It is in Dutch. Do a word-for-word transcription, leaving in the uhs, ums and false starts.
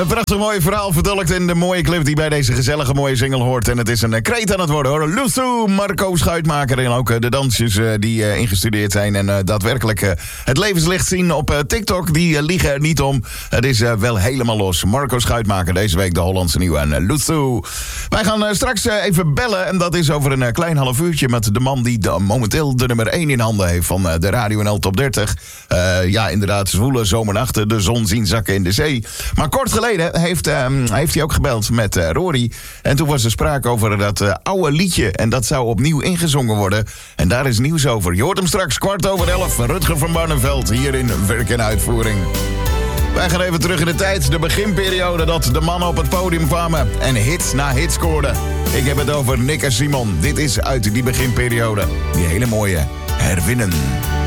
Een prachtig mooi verhaal vertolkt in de mooie clip die bij deze gezellige mooie single hoort. En het is een kreet aan het worden hoor. Lusso, Marco Schuitmaker en ook uh, de dansjes uh, die uh, ingestudeerd zijn. En uh, daadwerkelijk uh, het levenslicht zien op uh, TikTok. Die uh, liegen er niet om. Het is uh, wel helemaal los. Marco Schuitmaker, deze week de Hollandse nieuwe. En uh, Lusso. Wij gaan uh, straks uh, even bellen. En dat is over een uh, klein half uurtje met de man die de, momenteel de nummer één in handen heeft van uh, de Radio N L Top dertig. Uh, ja, inderdaad, zwoele zomernachten, de zon zien zakken in de zee. Maar kort geleden heeft, uh, heeft hij ook gebeld met uh, Rory. En toen was er sprake over dat uh, oude liedje. En dat zou opnieuw ingezongen worden. En daar is nieuws over. Je hoort hem straks kwart over elf. Rutger van Barneveld hier in Werk en Uitvoering. Wij gaan even terug in de tijd. De beginperiode dat de mannen op het podium kwamen. En hits na hits scoorden. Ik heb het over Nick en Simon. Dit is uit die beginperiode. Die hele mooie Herwinnen.